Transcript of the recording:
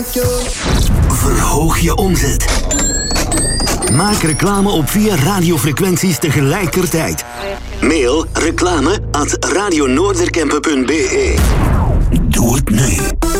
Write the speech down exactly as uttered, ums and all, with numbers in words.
Verhoog je omzet. Maak reclame op vier radiofrequenties tegelijkertijd. Mail reclame at radionoorderkempen punt be. Doe het nu.